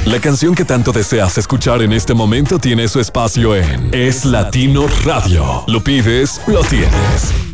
La canción que tanto deseas escuchar en este momento tiene su espacio en Es Latino Radio. Lo pides, lo tienes.